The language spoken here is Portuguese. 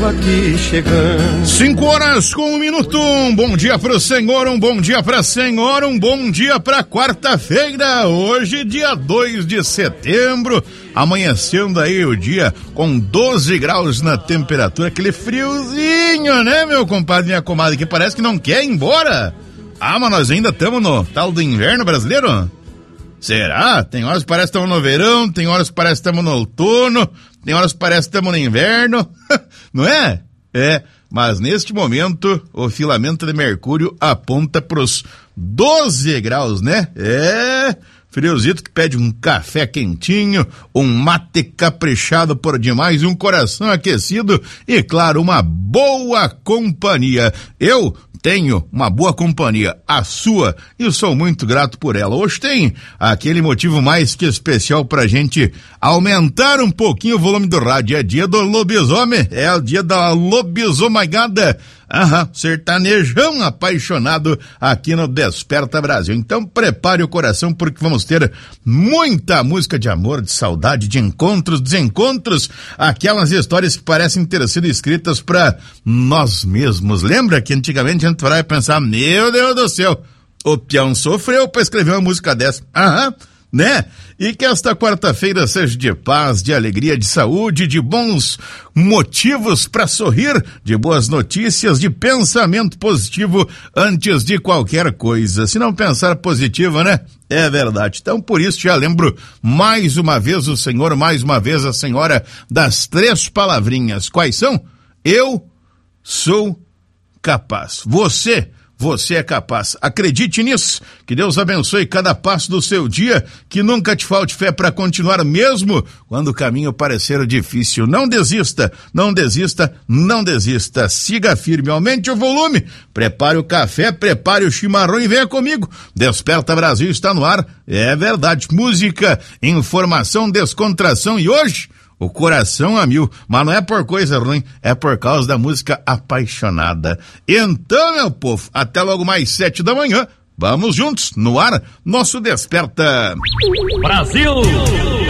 Aqui chegando. 5:01. Um bom dia pro senhor, um bom dia pra senhora, um bom dia pra quarta-feira. Hoje, dia 2 de setembro. Amanhecendo aí o dia com 12 graus na temperatura. Aquele friozinho, né, meu compadre, minha comadre, que parece que não quer ir embora. Ah, mas nós ainda estamos no tal do inverno brasileiro? Será? Tem horas que parece que estamos no verão, tem horas que parece que estamos no outono, tem horas que parece que estamos no inverno, não é? É, mas neste momento o filamento de mercúrio aponta para os 12 graus, né? É, friozito que pede um café quentinho, um mate caprichado por demais, um coração aquecido e, claro, uma boa companhia. Eu tenho uma boa companhia, a sua, e sou muito grato por ela. Hoje tem aquele motivo mais que especial pra gente aumentar um pouquinho o volume do rádio. É dia do lobisomem, é o dia da lobisomagada. Sertanejão apaixonado aqui no Desperta Brasil. Então prepare o coração porque vamos ter muita música de amor, de saudade, de encontros, desencontros, aquelas histórias que parecem ter sido escritas para nós mesmos. Lembra que antigamente a gente vai pensar, meu Deus do céu, o peão sofreu para escrever uma música dessa. Né? E que esta quarta-feira seja de paz, de alegria, de saúde, de bons motivos para sorrir, de boas notícias, de pensamento positivo antes de qualquer coisa. Se não pensar positivo, né? É verdade. Então, por isso, já lembro mais uma vez o senhor, mais uma vez a senhora, das 3 palavrinhas. Quais são? Eu sou capaz. Você é capaz. Acredite nisso. Que Deus abençoe cada passo do seu dia. Que nunca te falte fé para continuar mesmo quando o caminho parecer difícil. Não desista, não desista, não desista. Siga firme, aumente o volume. Prepare o café, prepare o chimarrão e venha comigo. Desperta Brasil está no ar. É verdade. Música, informação, descontração e hoje o coração a mil, mas não é por coisa ruim, é por causa da música apaixonada. Então, meu povo, até logo mais 7 da manhã, vamos juntos, no ar, nosso Desperta Brasil!